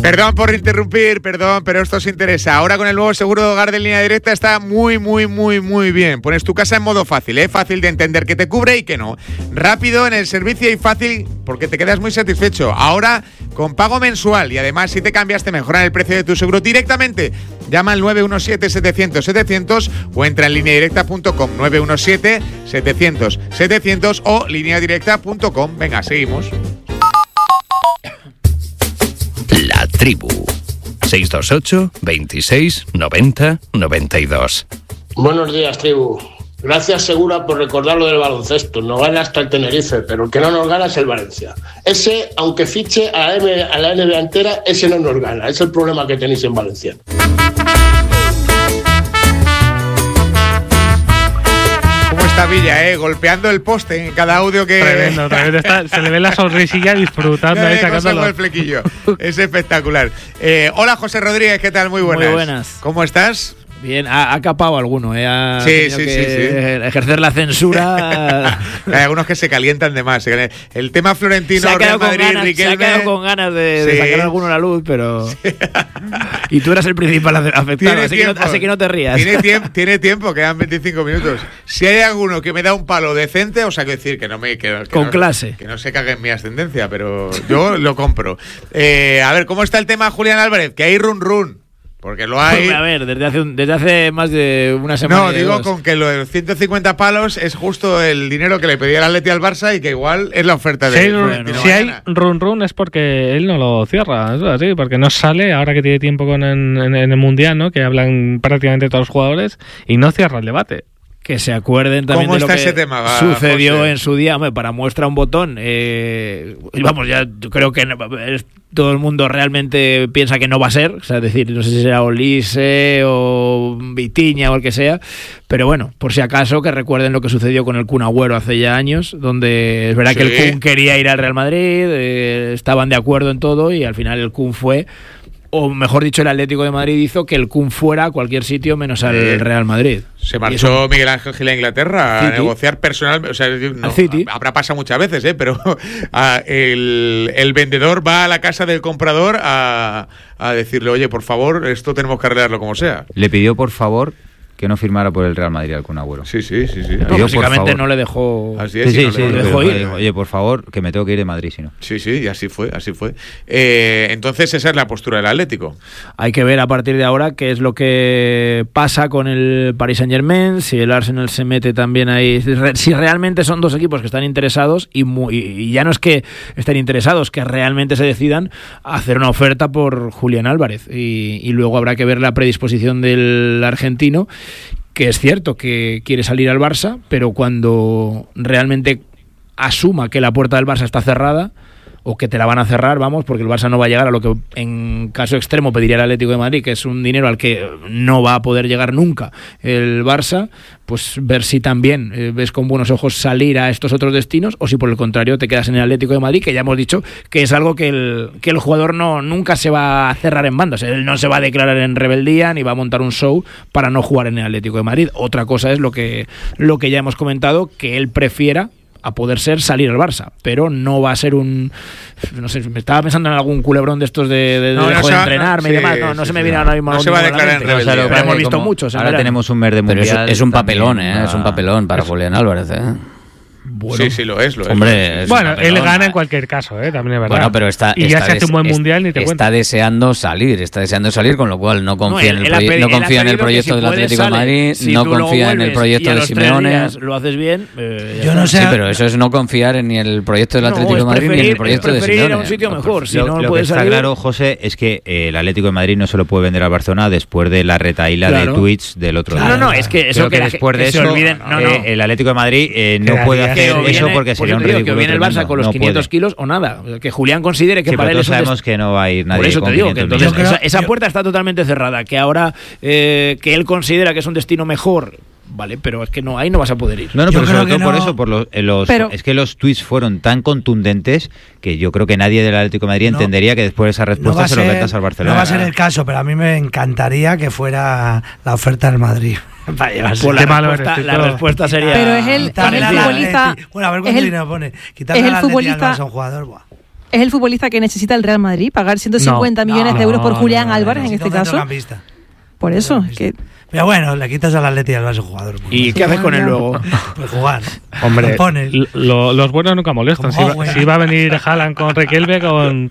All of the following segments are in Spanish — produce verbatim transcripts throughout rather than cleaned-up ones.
Perdón por interrumpir, perdón, pero esto os interesa. Ahora con el nuevo seguro de hogar de Línea Directa está muy, muy, muy, muy bien. Pones tu casa en modo fácil, ¿eh? Fácil de entender que te cubre y que no. Rápido en el servicio y fácil porque te quedas muy satisfecho. Ahora con pago mensual y además si te cambias te mejoran el precio de tu seguro directamente. Llama al nueve uno siete, setecientos, setecientos o entra en línea directa punto com. nueve uno siete, setecientos, setecientos o línea directa punto com. Venga, seguimos. La Tribu. seis dos ocho, veintiséis, noventa, noventa y dos. Buenos días, Tribu. Gracias, Segura, por recordar lo del baloncesto. Nos gana hasta el Tenerife, pero el que no nos gana es el Valencia. Ese, aunque fiche a la, M- a la N B A entera, ese no nos gana. Es el problema que tenéis en Valencia. Esta Villa, eh, golpeando el poste en cada audio que... Tremendo, tremendo. Está, se le ve la sonrisilla disfrutando ahí, sacándolo. El flequillo. Es espectacular. Eh, hola, José Rodríguez, ¿qué tal? Muy buenas. Muy buenas. ¿Cómo estás? Bien, ha, ha capado alguno, ¿eh? Ha sí, tenido sí, que sí, sí. ejercer la censura. Hay algunos que se calientan de más. El tema Florentino, se ha Real Madrid, ganas, Riquelme... Se ha quedado con ganas de, sí. de sacar alguno a la luz, pero... Sí. Y tú eras el principal afectado, así que, no, así que no te rías. Tiene tiempo, tiene tiempo, quedan veinticinco minutos. Si hay alguno que me da un palo decente, o sea, que decir que no me... Que, que con no, clase. Que no se cague en mi ascendencia, pero yo lo compro. Eh, a ver, ¿cómo está el tema Julián Álvarez? Que hay run run. Porque lo hay... A ver, desde hace, un, desde hace más de una semana. No, digo con que lo de los ciento cincuenta palos es justo el dinero que le pedía el Atleti al Barça y que igual es la oferta de... Si hay, bueno, si hay run run es porque él no lo cierra, eso así, porque no sale ahora que tiene tiempo con en, en, en el Mundial, ¿no? Que hablan prácticamente todos los jugadores y no cierra el debate. Que se acuerden también de lo que tema, va, sucedió José? En su día, hombre, para muestra un botón. Eh, vamos, ya yo creo que no, es, todo el mundo realmente piensa que no va a ser, o sea, es decir, no sé si será Olise o Vitiña o el que sea, pero bueno, por si acaso que recuerden lo que sucedió con el Kun Agüero hace ya años, donde es verdad sí. que el Kun quería ir al Real Madrid, eh, estaban de acuerdo en todo y al final el Kun fue... O mejor dicho, el Atlético de Madrid hizo que el Kun fuera a cualquier sitio menos al eh, Real Madrid. Se marchó eso, Miguel Ángel Gil a Inglaterra City. a negociar personal. O sea, no, City. Habrá pasado muchas veces, ¿eh? Pero a, el, el vendedor va a la casa del comprador a, a decirle, oye, por favor, esto tenemos que arreglarlo como sea. Le pidió, por favor, que no firmara por el Real Madrid al Kun Agüero. Sí, sí, sí, sí. No, básicamente no le dejó. Así es, sí, sí, no sí, le sí, dejó ir. ir. Oye, por favor, que me tengo que ir de Madrid, si no. Sí, sí, y así fue, así fue. Eh, entonces esa es la postura del Atlético. Hay que ver a partir de ahora qué es lo que pasa con el Paris Saint-Germain, si el Arsenal se mete también ahí, si realmente son dos equipos que están interesados y, muy, y ya no es que estén interesados, que realmente se decidan a hacer una oferta por Julián Álvarez y, y luego habrá que ver la predisposición del argentino, que es cierto que quiere salir al Barça, pero cuando realmente asuma que la puerta del Barça está cerrada, o que te la van a cerrar, vamos, porque el Barça no va a llegar a lo que en caso extremo pediría el Atlético de Madrid, que es un dinero al que no va a poder llegar nunca el Barça, pues ver si también eh, ves con buenos ojos salir a estos otros destinos, o si por el contrario te quedas en el Atlético de Madrid, que ya hemos dicho que es algo que el, que el jugador no nunca se va a cerrar en bandas, él no se va a declarar en rebeldía, ni va a montar un show para no jugar en el Atlético de Madrid. Otra cosa es lo que, lo que ya hemos comentado, que él prefiera a poder ser salir al Barça, pero no va a ser un, no sé, me estaba pensando en algún culebrón de estos de, de, no, de, no de entrenarme no, y demás, sí, no, no sí, se me sí, viene no. ahora mismo. No se va a declarar en rebeldía. Pero hemos visto muchos. Ahora tenemos un mes de Pero mundial. es, es un papelón, también, ¿eh? Es un papelón para Julián Álvarez, ¿eh? Bueno, sí, sí, lo es, lo es. Hombre, es bueno, él gana en cualquier caso, ¿eh? También es verdad. Bueno, pero está, y está ya se hace un buen mundial, ni te está cuento. Está deseando salir, está deseando salir, con lo cual no confía no, en el, él, proye- él no confía en el proyecto si del Atlético de Madrid, si no confía en el proyecto de Simeone. Lo haces bien. Eh, Yo no sé. Sí, pero eso es no confiar en ni el proyecto del Atlético no, de Madrid preferir, ni en el proyecto de Simeone. Ir a un sitio mejor, si lo, no lo puedes que está salir. claro, José, es que eh, el Atlético de Madrid no se lo puede vender al Barcelona después de la retaíla claro. de tweets del otro claro, día. No, no, es que eso Creo que, que después que de se eso olviden, no, no. Eh, el Atlético de Madrid eh, no Quedaría puede hacer que eso viene, porque sería un te digo, ridículo que viene el Barça tremendo. con los No quinientos puede. kilos o nada. Que Julián considere que Sí, para pero él todos es un sabemos que no va a ir nadie. Por eso con te digo que entonces millones. esa, esa puerta está totalmente cerrada. Que ahora eh, que él considera que es un destino mejor, vale, pero es que no, ahí no vas a poder ir. No, no, Yo pero creo sobre que todo por no. eso, por los, eh, los Pero- es que los tweets fueron tan contundentes que yo creo que nadie del Atlético de Madrid No. entendería que después de esa No respuesta va, a se lo ser, ventas al Barcelona. no va a ser el caso, pero a mí me encantaría que fuera la oferta del Madrid. Para llevarse. Pues la, Qué malo respuesta, eres, la Tito. respuesta sería. Pero es el- Quitarle es el al futbolista- Atleti. Bueno, a ver es cuánto el- dinero pone. Quitarle es el al Atleti futbolista- a un jugador. Buah. ¿Es el futbolista que necesita el Real Madrid? ¿Pagar ciento cincuenta No, millones no, de euros por no, Julián no, no, Álvarez no, en este un caso? centrocampista. Por eso, Centrocampista. que... Pero bueno, le quitas al Atleti y al Barça jugador. ¿Y qué haces con él luego? Pues jugar. Hombre, Lo pones. lo- los buenos nunca molestan. Si Como va, Owen. si va a venir Haaland con Riquelme, con...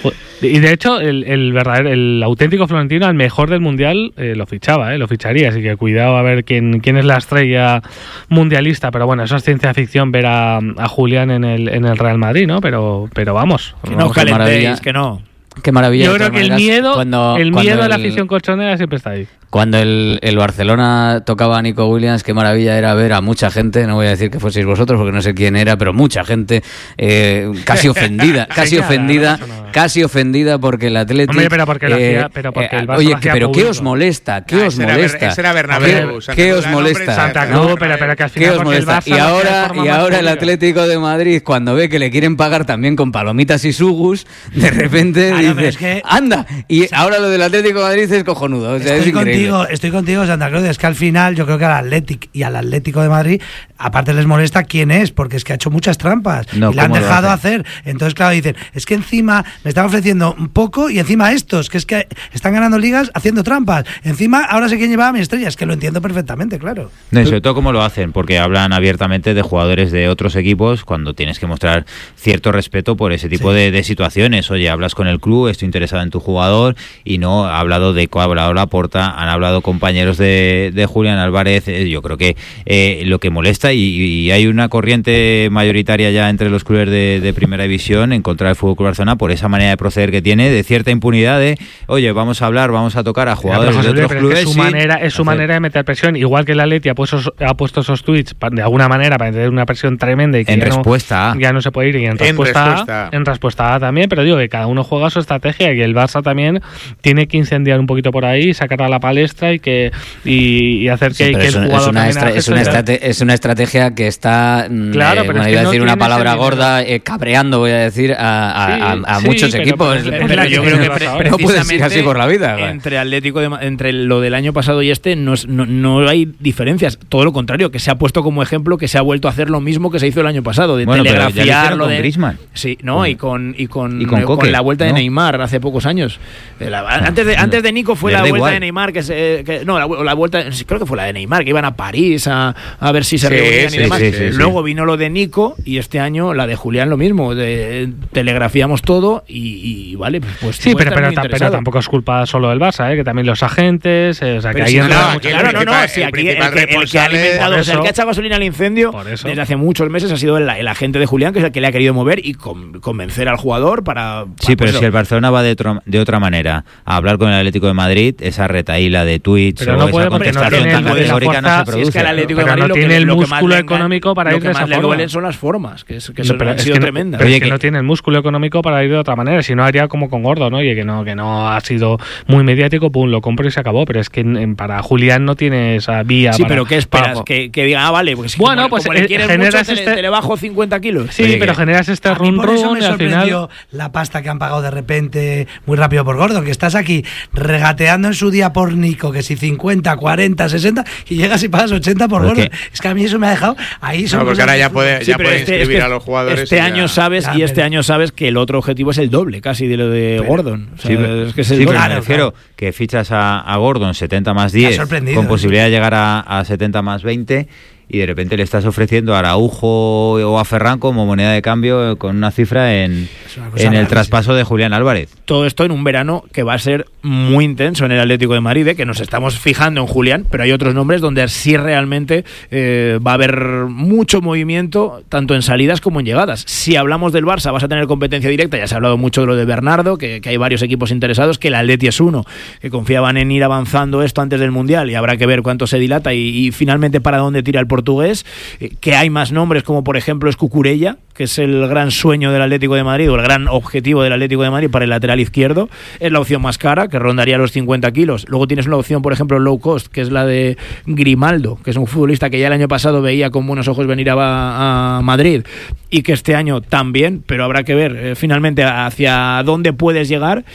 Y de hecho, el, el verdadero, el auténtico Florentino, al mejor del Mundial, eh, lo fichaba, eh, lo ficharía. Así que cuidado a ver quién, quién es la estrella mundialista. Pero bueno, eso es ciencia ficción ver a, a Julián en el, en el Real Madrid, ¿no? Pero, pero vamos. Que no os Qué maravilla. calentéis, que no. Qué maravilla. Yo de creo todas que el maneras, miedo, cuando- el cuando miedo de la el- afición colchonera siempre está ahí. Cuando el, el Barcelona tocaba a Nico Williams, qué maravilla era ver a mucha gente, no voy a decir que fueseis vosotros porque no sé quién era, pero mucha gente eh, casi ofendida, casi Señala, ofendida, no pasa nada. casi ofendida porque el Atlético... Hombre, pero porque lo hacía- pero porque el Barça oye, lo hacía pero ¿qué público. os molesta? ¿Qué Ah, os ese era Ber- molesta? ese era Bernabéu, ¿Qué, Santa qué Cruz, os el nombre molesta? Santa Cruz, ¿no? pero- pero que al ¿Qué final os porque el molesta? Barça Y lo hacía de ahora, forma y más ahora el pública. Atlético de Madrid, cuando ve que le quieren pagar también con palomitas y sugus, de repente Claro, pero dice, es que- anda, y ahora lo del Atlético de Madrid es cojonudo, o sea, es Estoy increíble. contigo, estoy contigo, Santa Cruz. Es que al final yo creo que al Atlético y al Atlético de Madrid, aparte les molesta quién es, porque es que ha hecho muchas trampas No, y le han ¿cómo lo dejado hacen? hacer. Entonces, claro, dicen, es que encima me están ofreciendo un poco y encima estos, que es que están ganando ligas haciendo trampas. Encima, ahora sé quién llevaba a mi estrella, es que lo entiendo perfectamente, claro. No, y sobre todo cómo lo hacen, porque hablan abiertamente de jugadores de otros equipos cuando tienes que mostrar cierto respeto por ese tipo Sí. de, de situaciones. Oye, hablas con el club, estoy interesado en tu jugador, y no ha hablado de ha hablado Laporta, han hablado compañeros de, de Julián Álvarez. Eh, yo creo que eh, lo que molesta, y, y hay una corriente mayoritaria ya entre los clubes de, de primera división en contra del Fútbol Club Barcelona por esa manera de proceder que tiene, de cierta impunidad de, oye, vamos a hablar, vamos a tocar a jugadores Pero, de José otros Luis, pero es clubes. que su sin manera es su hacer- manera de meter presión, igual que el Atleti ha puesto, ha puesto esos tweets pa- de alguna manera para tener una presión tremenda y que En ya, respuesta a. no, ya no se puede ir, y en, En respuesta, respuesta a. a, en respuesta a también, pero digo que cada uno juega su estrategia y el Barça también tiene que incendiar un poquito por ahí, sacar a la palestra y que y, y hacer que, Sí, pero que es, el un- jugador es una también estra- haga es, una eso. estrate- es una estrategia que está, mm, Claro, eh, pero bueno, es que iba a no decir una tienes palabra el dinero. gorda, eh, cabreando, voy a decir, a, a- Sí, a- a sí, muchos pero- equipos. pero- Es- pero yo que creo que no pre- puede no puedes ir precisamente así por la vida. güey. Entre Atlético de, Ma- entre lo del año pasado y este no, es- no, no hay diferencias, todo lo contrario, que se ha puesto como ejemplo que se ha vuelto a hacer lo mismo que se hizo el año pasado, de Bueno, pero ya lo telegrafiar hicieron lo con de Griezmann. Sí, no, y con y con, Y con eh, Coque, la vuelta de ¿no? Neymar hace pocos años. Eh, la- antes de antes de Nico fue Les la da vuelta igual. de Neymar que, se, que no, la, vu- la vuelta sí, creo que fue la de Neymar que iban a París a, a ver si se Sí, reunían sí, y demás. sí, sí, sí. Luego vino lo de Nico y este año la de Julián lo mismo, de, telegrafiamos todo y, y vale, pues, pues Sí, tú pero, estás pero, muy ta- pero interesado. tampoco es culpa solo del Barça, ¿eh? Que también los agentes, eh, o sea, que Pero ahí si entra no, mucho- aquí el Claro, no, no, principal- sí, el aquí el, principal que, el que ha responsable- alimentado, Por o sea, el que ha eso. echado gasolina al incendio Por eso. desde hace muchos meses ha sido el, el agente de Julián, que es el que le ha querido mover y con- convencer al jugador para... Sí, para, pero pues, si el Barcelona va de, otro- de otra manera a hablar con el Atlético de Madrid, esa retaíla de tweets Pero o no esa puede porque no contestación tiene tan la- la categórica no fuerza- se si produce. es que al Atlético Pero de Madrid no lo que- tiene el lo que más músculo le engan- económico para lo ir que de más esa le forma. duelen son las formas, que, es, que No, son- pero han es sido que no- tremendas. pero es Oye, que que- no tiene el músculo económico para ir de otra manera, si no haría como con Gordon, ¿no? Oye, que no, que no ha sido muy mediático, pum, lo compro y se acabó, pero es que en- para Julián no tiene esa vía. Sí, para- pero ¿qué esperas? para- Que, que diga, ah, vale, pues Bueno, como, pues, como le eh, quieres generas mucho, te, le- este- te le bajo cincuenta kilos. Sí, Oye, pero que- generas este A mí run por eso run me y al final... sorprendió la pasta que han pagado de repente muy rápido por Gordon, que estás aquí regateando en su día por Nico, que si cincuenta, cuarenta, sesenta, y llegas y pagas ochenta por Pero Gordon. es Es que a mí eso me ha dejado ahí. son No, porque cosas ahora ya de puede, fútbol. ya pero puede este- inscribir es que a los jugadores. Este y ya- año sabes, Ya, y este pero- año sabes que el otro objetivo es el doble casi de lo de Gordon. O sea, Sí, pero, es que es el sí, doble. pero me Claro, refiero claro. que fichas a, a Gordon setenta más Me ha diez sorprendido, con ¿eh? posibilidad de llegar a, a setenta más veinte y de repente le estás ofreciendo a Araujo o a Ferran como moneda de cambio con una cifra en, Es una cosa en el rarísima. traspaso de Julián Álvarez. Todo esto en un verano que va a ser muy intenso en el Atlético de Madrid, ¿eh? Que nos estamos fijando en Julián, pero hay otros nombres donde sí realmente eh, va a haber mucho movimiento, tanto en salidas como en llegadas. Si hablamos del Barça, vas a tener competencia directa, ya se ha hablado mucho de lo de Bernardo, que, que hay varios equipos interesados, que el Atleti es uno, que confiaban en ir avanzando esto antes del Mundial y habrá que ver cuánto se dilata y, y finalmente para dónde tira el portugués, eh, que hay más nombres como por ejemplo es Cucurella, que es el gran sueño del Atlético de Madrid o el gran objetivo del Atlético de Madrid para el lateral izquierdo. Es la opción más cara, que rondaría los cincuenta kilos. Luego tienes una opción, por ejemplo, low cost, que es la de Grimaldo, que es un futbolista que ya el año pasado veía con buenos ojos venir a, a Madrid y que este año también, pero habrá que ver eh, finalmente hacia dónde puedes llegar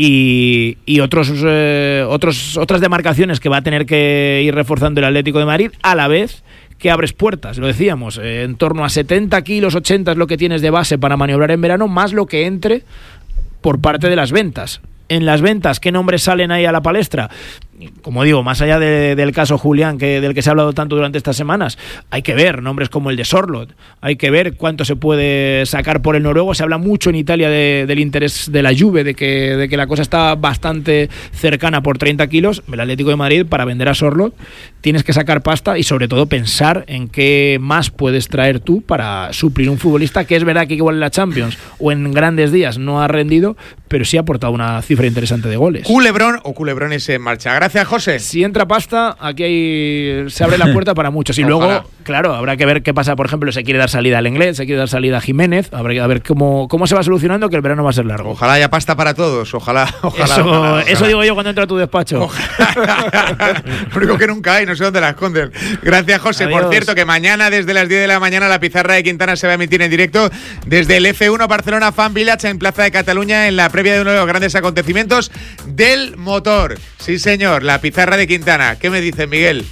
y, y otros, eh, otros otras demarcaciones que va a tener que ir reforzando el Atlético de Madrid a la vez que abres puertas, lo decíamos, eh, en torno a setenta kilos, ochenta es lo que tienes de base para maniobrar en verano, más lo que entre por parte de las ventas. En las ventas, ¿qué nombres salen ahí a la palestra? Como digo, más allá de, del caso Julián, que, del que se ha hablado tanto durante estas semanas, hay que ver nombres como el de Sorloth, hay que ver cuánto se puede sacar por el noruego. Se habla mucho en Italia de, del interés de la Juve, de que, de que la cosa está bastante cercana por treinta kilos. El Atlético de Madrid, para vender a Sorloth, tienes que sacar pasta y sobre todo pensar en qué más puedes traer tú para suplir un futbolista que es verdad que igual en la Champions o en grandes días no ha rendido, pero sí ha aportado una cifra interesante de goles. Culebrón o culebrones en marcha. Gracias, José. Si entra pasta, aquí hay, se abre la puerta para muchos. Y luego, Ojalá. claro, habrá que ver qué pasa. Por ejemplo, se quiere dar salida al Inglés, se quiere dar salida a Jiménez. Habrá que ver cómo, cómo se va solucionando, que el verano va a ser largo. Ojalá haya pasta para todos. Ojalá, ojalá. Eso, ojalá, ojalá. eso digo yo cuando entro a tu despacho. Lo único que nunca hay, no sé dónde la esconden. Gracias, José. Adiós. Por cierto, que mañana desde las diez de la mañana la pizarra de Quintana se va a emitir en directo desde el F uno Barcelona Fan Village en Plaza de Cataluña en la previa de uno de los grandes acontecimientos del motor. Sí, señor, la pizarra de Quintana. ¿Qué me dice Miguel?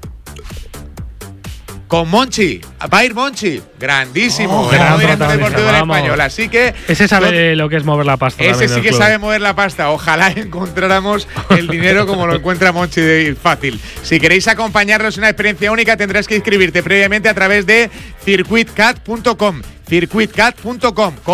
Con Monchi, va a ir Monchi, grandísimo, Oh, el nuevo vamos, director deportivo del vamos. Español. Así que Ese sabe lo que es mover la pasta. ese también sí del que club. sabe mover la pasta. Ojalá encontráramos el dinero como lo encuentra Monchi de ir fácil. Si queréis acompañarnos en una experiencia única, tendrás que inscribirte previamente a través de circuitcat punto com. circuitcat punto com.